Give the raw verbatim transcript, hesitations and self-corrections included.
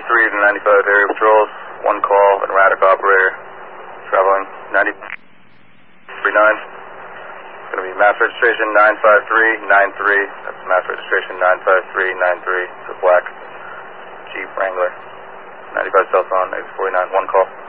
ninety-three to ninety-five area patrols, one call, and Raddick operator, traveling ninety thirty-nine. It's going to be mass registration nine five three nine three, that's mass registration nine five three nine three, it's a black Jeep Wrangler, ninety-five cell phone, exit forty-nine, one call.